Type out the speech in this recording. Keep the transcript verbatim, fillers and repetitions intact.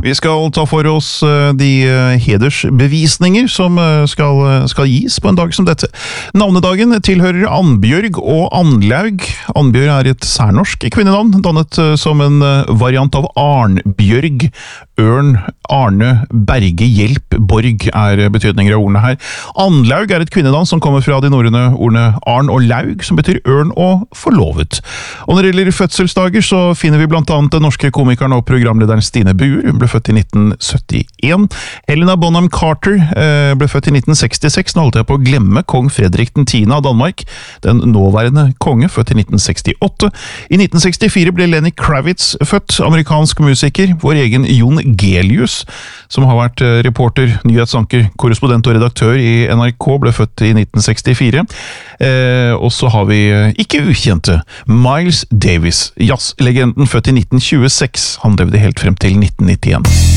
Vi skal ta for oss de hedersbevisninger som skal, skal gis på en dag som dette. Navnedagen tilhører Annbjørg og Annlaug. Annbjørg er et særnorsk kvinnenavn, dannet som en variant av Arnbjørg. Ørn, Arne, Berge, Hjelp, Borg er betydninger av ordene her. Annlaug er et kvinnenavn som kommer fra de norrøne ordene Arn og Laug, som betyr ørn og forlovet. Og når det gjelder fødselsdager, så finner vi blant annet den norske komikeren og programlederen Stine Buer. Hun ble født i nitten syttien. Helena Bonham Carter eh, ble født i nitten sekstiseks. Nå holdt jeg på å glemme kong Fredrik den tiende av Danmark. Den nåværende konge, født i nitten sekstiåtte. I nitten sekstifire ble Lenny Kravitz født, amerikansk musiker. Vår egen Jon Gelius, som har vært reporter, nyhetsanker, korrespondent og redaktør i N R K, ble født i nitten sekstifire. Eh, og så har vi ikke ukjente Miles Davis, jazzlegenden, født i nitten tjueseks. Han levde helt frem til nitten nittien.